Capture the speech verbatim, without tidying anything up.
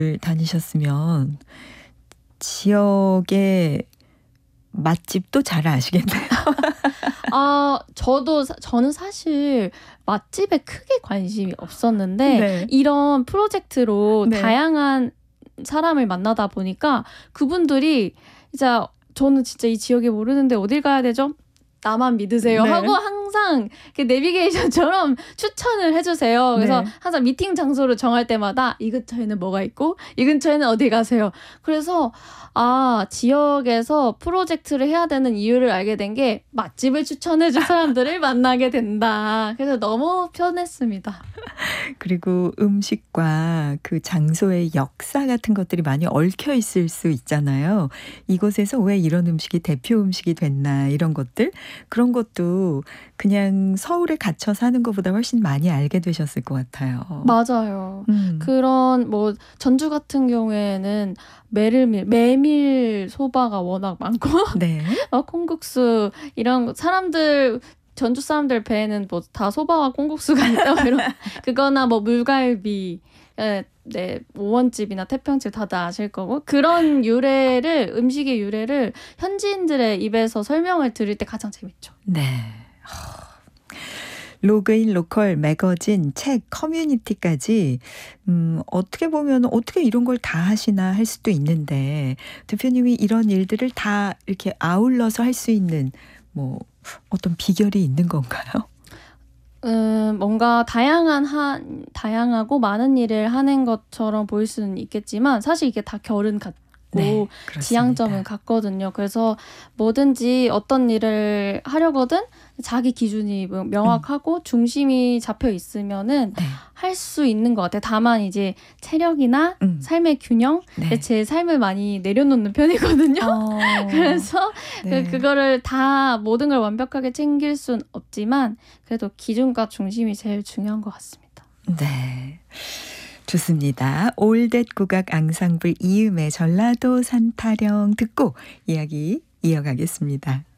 다니셨으면 지역의 맛집도 잘 아시겠네요. 아, 저도 사- 저는 사실 맛집에 크게 관심이 없었는데 네. 이런 프로젝트로 네. 다양한 사람을 만나다 보니까 그분들이 이제 저는 진짜 이 지역에 모르는데 어딜 가야 되죠? 나만 믿으세요 네. 하고 항상 그 내비게이션처럼 추천을 해주세요. 그래서 네. 항상 미팅 장소를 정할 때마다 이 근처에는 뭐가 있고 이 근처에는 어디 가세요. 그래서 아, 지역에서 프로젝트를 해야 되는 이유를 알게 된 게 맛집을 추천해준 사람들을 만나게 된다. 그래서 너무 편했습니다. 그리고 음식과 그 장소의 역사 같은 것들이 많이 얽혀 있을 수 있잖아요. 이곳에서 왜 이런 음식이 대표 음식이 됐나 이런 것들 그런 것도 그냥 서울에 갇혀 사는 것보다 훨씬 많이 알게 되셨을 것 같아요. 맞아요. 음. 그런 뭐 전주 같은 경우에는 메밀 메밀 소바가 워낙 많고 네. 어, 콩국수 이런 거 사람들 전주 사람들 배에는 뭐 다 소바와 콩국수가 있다 뭐 이런 그거나 뭐 물갈비 예, 네, 오원집이나 태평집 다들 아실 거고 그런 유래를 음식의 유래를 현지인들의 입에서 설명을 들을 때 가장 재밌죠. 네. 로그인 로컬 매거진 책 커뮤니티까지 음, 어떻게 보면 어떻게 이런 걸 다 하시나 할 수도 있는데 대표님이 이런 일들을 다 이렇게 아울러서 할 수 있는 뭐 어떤 비결이 있는 건가요? 음, 뭔가 다양한 한 다양하고 많은 일을 하는 것처럼 보일 수는 있겠지만 사실 이게 다 결은 같고 네, 그렇습니다. 지향점은 같거든요. 그래서 뭐든지 어떤 일을 하려거든 자기 기준이 명확하고 중심이 잡혀 있으면은 네. 할 수 있는 것 같아요. 다만 이제 체력이나 음. 삶의 균형, 네. 제 삶을 많이 내려놓는 편이거든요. 어, 그래서 네. 그, 그거를 다 모든 걸 완벽하게 챙길 순 없지만 그래도 기준과 중심이 제일 중요한 것 같습니다. 네. 좋습니다. 올댓 국악 앙상블 이음의 전라도 산타령 듣고 이야기 이어가겠습니다.